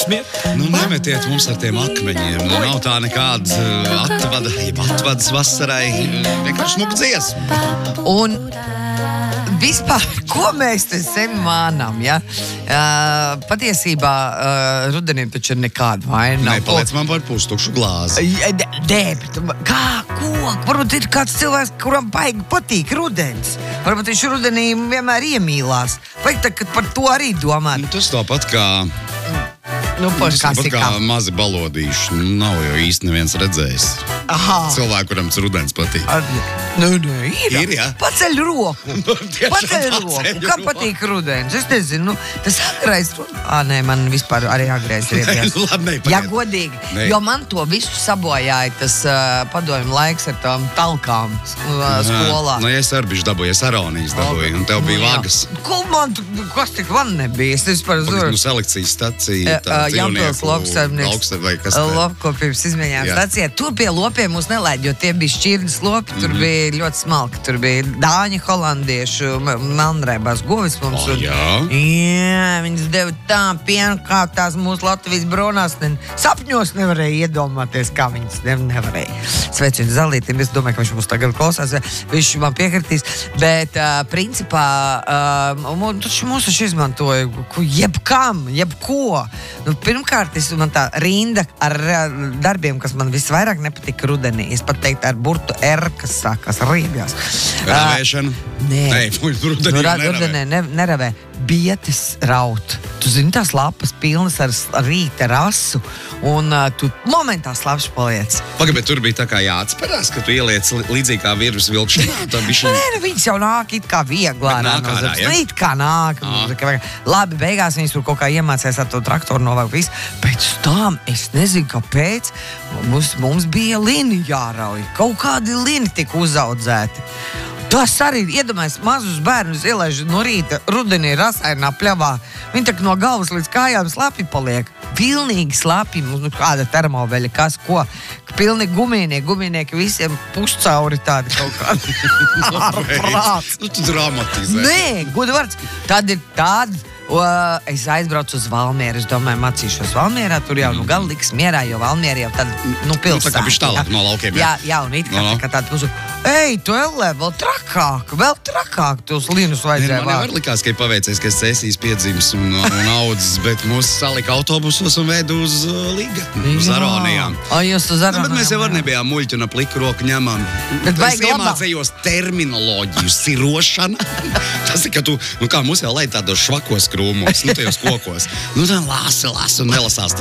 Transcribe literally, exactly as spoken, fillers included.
smieties. Nu, nemetiet mums ar tiem akmeņiem. Nu, nav tā nekāds uh, atvada, jeb atvadas vasarai. Vienkārši smuk dziesma. Un vispār, ko mēs te sevi mānām, ja? Uh, patiesībā uh, rudenim taču ir nekāda vaina. Nepaliec man par pustukšu glāzi. Nē, bet kā, ko? Varbūt ir kāds cilvēks, kuram baigi patīk rudens. Varbūt viņš rudenī vienmēr iemīlās. Vajag tā, ka par to arī domāt. Nu, tas tāpat kā... Nu, par Tas tāpat kā mazi balodīši. Nu, nav jau īsti neviens redzējis. Aha. Cilvēku, kuram tas rudens patīk. Nu, nu, ir. Ir, jā. Paceļ roku. Tiešām Paceļ roku. paceļ Kam roku. patīk rudens? Es nezinu, nu, tas agrais. Ā, nē, man vispār arī agrais ir iebies. Nē, labi, nē, Jā, pagaid. godīgi. Nē. Jo man to visu sabojāja tas uh, padomju laiks ar tām talkām uh, skolā. Nu, ja es arī bišķi dabūju, es aronijas dabūju, un tev bija Nu, jā. vagas. Ko man, tu- kas tik man nebija? Es vispār Pagad, nu, zinu. selekcijas stacija, tā Jaunpils dzīvnieku lopsaimnieks, lauksa- vai kas tā? lopkopības izmaiņām Jā. stacijā. Tur pie lopiem mūs nelēd, jo tie bija šķirnes lopi, tur Mhm. bija ļoti smalki. Tur bija dāņu, holandiešu, m- melnrēbās govis mums. O, un- jā? Jā, viņas deva tā pienu, kā tās mūsu Latvijas bronās. Ne, sapņos nevarēja iedomāties, kā viņas ne, nevarēja. Sveicinu Zalītim, es domāju, ka viņš mums tagad klausās, viņš man piekritīs. Bet, uh, principā, uh, mū- taču mūsu taču izmantoja ku- jebkam, jebko. Nu, pirmkārt, es, man tā rinda ar uh, darbiem, kas man visvairāk nepatika rudenī. Es pat teiktu ar burtu R, kas sākās riebjās. Ravēšana? Nē. Nē, rudenī Nu, ra- neravē. rudenī ne, neravē. Bietes raut. Tu zini, tās lapas pilnas ar, s- ar rīta rasu, un uh, tu momentā slapš paliec. Pagaid, bet tur bija tā kā jāatcerās, ka tu ieliec li- līdzīgi kā virus vilkšanā. Tā Nu, bišķi... nē, nu, viņas jau nāk it kā vieglā. Bet nāk ārā, ja? Nu, it kā nāk. Ā. Tā kā- Labi, beigās viņas tur kaut kā iemācījās ar to traktoru novākt visu. Pēc tam, es nezinu, kāpēc, mums, mums bija lini jārauj. Kaut kādi lini tika uzaudzēti. Tas arī, iedomājies, mazus bērnus ielaiž no rīta rudenī rasainā pļavā. Viņi tak no galvas līdz kājām slapi paliek. Pilnīgi slapi, nu kāda termoveļa, kas ko. Pilnīgi gumijnieki, gumijnieki visiem puscauri tādi kaut kādi. Ārprāts. Nu, tu dramatizē. Nē, gudvārds. Tad ir tāda. O, es aizbraucu uz Valmieru. Es domāju, mācīšos Valmierā. Tur jau nu gan liks mierā, jo Valmiera jau tad, nu, pilsēta. tā kā bišķi tālāk no laukiem, jā. Jā, jā, un it kā, No, no. tā kā tāda pusu. Ej, tu Ellē, vēl trakāk, vēl trakāk tos linus Nē, vajadzēja man jau vākt. arī likās, ka ir paveicies, ka es cēsīs piedzimis un, un audzis, bet mūs salika autobusos un veda uz uh, Ligatni, uz Jā. Aronijām. O, jūs uz Nu, Aronijām. bet mēs jau arī nebijām muļķi un ap liku roku ņemam. Bet Es vajag labāk. iemācījos terminoloģiju, sirošana. Tas ir, ka tu, nu kā mums jau lai tādos švakos krūmos, nu tajos kokos. Nu tā lāsi, lāsi un nelasās